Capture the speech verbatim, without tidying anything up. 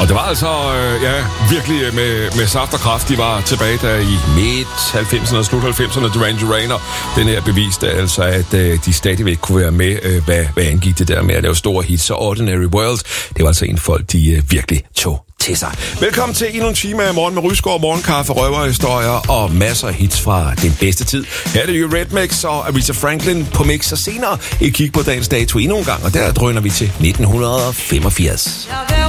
Og det var altså, øh, ja, virkelig med, med saft og kraft, de var tilbage der i midt halvfemserne og slut halvfemserne. Duran Duran, og den her beviste altså, at øh, de stadigvæk kunne være med, øh, hvad, hvad angik det der med at lave store hits. Og Ordinary World, det var altså en folk, de øh, virkelig tog til sig. Velkommen til endnu en time af Morgen med Rysgaard, morgenkaffe, røverhistorier og masser af hits fra den bedste tid. Her er det jo Redmix og Aretha Franklin på mix, og senere et kig på dagens dato endnu en gang, og der drøner vi til nitten femogfirs.